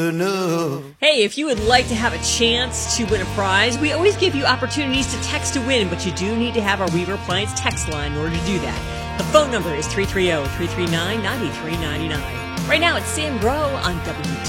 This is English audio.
Hey, if you would like to have a chance to win a prize, we always give you opportunities to text to win, but you do need to have our Weaver Appliance text line in order to do that. The phone number is 330-339-9399. Right now, it's Sam Grow on WTOP.